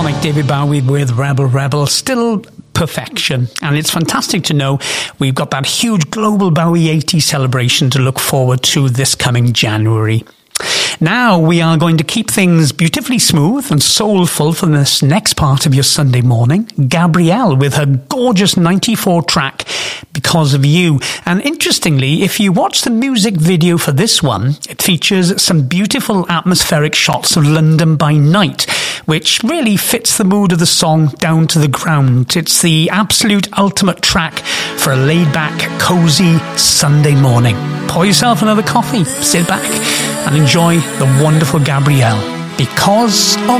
Sonic David Bowie with Rebel Rebel, still perfection. And it's fantastic to know we've got that huge global Bowie 80 celebration to look forward to this coming January. Now we are going to keep things beautifully smooth and soulful for this next part of your Sunday morning. Gabrielle with her gorgeous 94 track, Because of You. And interestingly, if you watch the music video for this one, it features some beautiful atmospheric shots of London by night, which really fits the mood of the song down to the ground. It's the absolute ultimate track for a laid-back, cozy Sunday morning. Pour yourself another coffee, sit back and enjoy the wonderful Gabrielle, Because of